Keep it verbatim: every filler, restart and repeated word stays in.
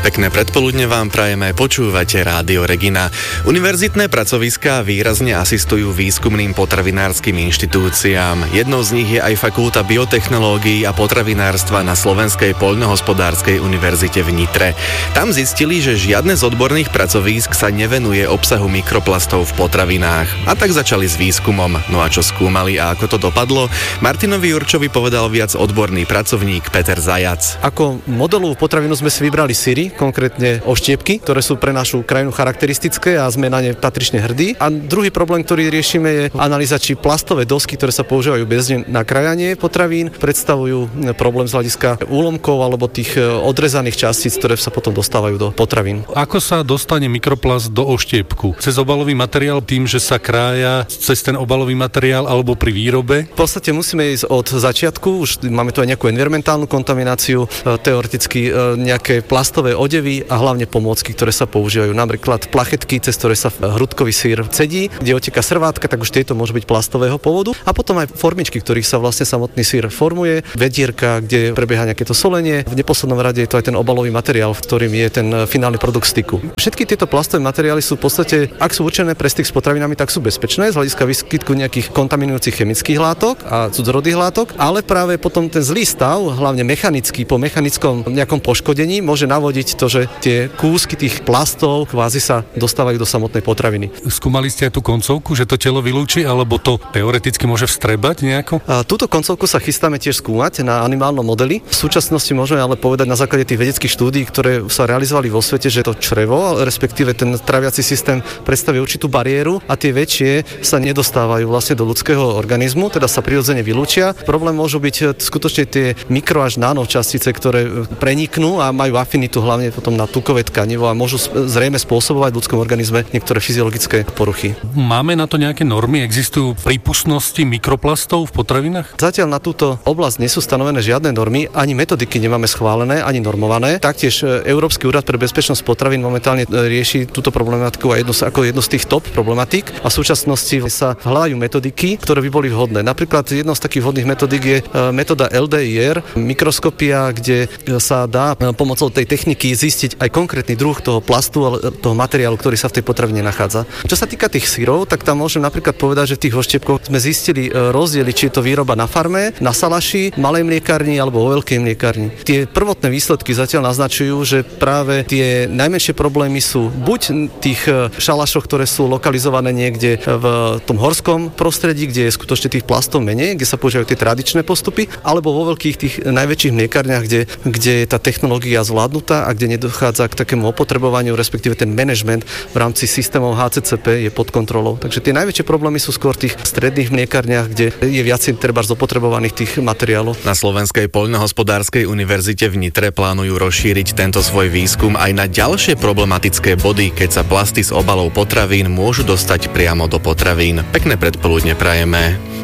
Pekné predpoludne vám prajeme, počúvate Rádio Regina. Univerzitné pracoviská výrazne asistujú výskumným potravinárskym inštitúciám. Jednou z nich je aj Fakulta biotechnológií a potravinárstva na Slovenskej poľnohospodárskej univerzite v Nitre. Tam zistili, že žiadne z odborných pracovísk sa nevenuje obsahu mikroplastov v potravinách. A tak začali s výskumom. No a čo skúmali a ako to dopadlo? Martinovi Jurčovi povedal viac odborný pracovník Peter Zajac. Ako modelovú potravinu sme si vybrali syry, konkrétne oštiepky, ktoré sú pre našu krajinu charakteristické a sme na ne patrične hrdí. A druhý problém, ktorý riešime, je analýza, či plastové dosky, ktoré sa používajú bežne na krajanie potravín, predstavujú problém z hľadiska úlomkov alebo tých odrezaných častíc, ktoré sa potom dostávajú do potravín. Ako sa dostane mikroplast do oštiepku? Cez obalový materiál tým, že sa krája cez ten obalový materiál alebo pri výrobe? V podstate musíme ísť od začiatku, už máme tu aj nejakú environmentálnu kontamináciu, teoreticky nejaké plastové odevy a hlavne pomôcky, ktoré sa používajú. Napríklad plachetky, cez ktoré sa hrudkový syr cedí, kde oteká srvátka, tak už tieto môžu byť plastového pôvodu. A potom aj formičky, ktorých sa vlastne samotný syr formuje, vedierka, kde prebieha nejaké to solenie. V neposlednom rade je to aj ten obalový materiál, v ktorým je ten finálny produkt styku. Všetky tieto plastové materiály sú v podstate, ak sú určené pre styk s potravinami, tak sú bezpečné z hľadiska výskytku nejakých kontaminujúcich chemických látok a cudzorodých látok, ale práve potom ten zlý stav, hlavne mechanický, po mechanickom nejakom poškodení, môže navodiť to, že tie kúsky tých plastov kvázi sa dostávajú do samotnej potraviny. Skúmali ste aj tú koncovku, že to telo vylúči, alebo to teoreticky môže vstrebať nejako? A túto koncovku sa chystáme tiež skúmať na animálnom modeli. V súčasnosti môžeme ale povedať na základe tých vedeckých štúdií, ktoré sa realizovali vo svete, že to črevo, respektíve ten traviaci systém predstavuje určitú bariéru a tie väčšie sa nedostávajú vlastne do ľudského organizmu, teda sa prirodzene vylúčia. Problém môžu byť skutočne tie mikro až nanočastice, ktoré preniknú a majú afinitu hlavne potom na tukové tkanivo a môžu zrejme spôsobovať v ľudskom organizme niektoré fyziologické poruchy. Máme na to nejaké normy? Existujú prípustnosti mikroplastov v potravinách? Zatiaľ na túto oblasť nie sú stanovené žiadne normy, ani metodiky nemáme schválené, ani normované. Taktiež Európsky úrad pre bezpečnosť potravín momentálne rieši túto problematiku a jednu, ako jednu z tých top problematík a v súčasnosti sa hľadajú metodiky, ktoré by boli vhodné. Napríklad jedna z takých vhodných metodík je metóda el dé í er, mikroskopia, kde sa dá pomocou tej techniky zistiť aj konkrétny druh toho plastu, toho materiálu, ktorý sa v tej potravine nachádza. Čo sa týka tých syrov, tak tam môžem napríklad povedať, že v tých oštiepkoch sme zistili rozdiely, či je to výroba na farme, na salaši, malej mliekárni alebo vo veľkej mliekárni. Tie prvotné výsledky zatiaľ naznačujú, že práve tie najmenšie problémy sú buď tých šalašoch, ktoré sú lokalizované niekde v tom horskom prostredí, kde je skutočne tých plastov menej, kde sa používajú tie tradičné postupy, alebo vo veľkých tých najväčších mliekárniach, kde, kde je tá technológia zvládnutá a kde nedochádza k takému opotrebovaniu, respektíve ten manažment v rámci systémov há cé cé pé je pod kontrolou. Takže tie najväčšie problémy sú skôr v tých stredných mliekárniach, kde je viac trebárs opotrebovaných tých materiálov. Na Slovenskej poľnohospodárskej univerzite v Nitre plánujú rozšíriť tento svoj výskum aj na ďalšie problematické body, keď sa plasty z obalov potravín môžu dostať priamo do potravín. Pekné predpoludne prajeme.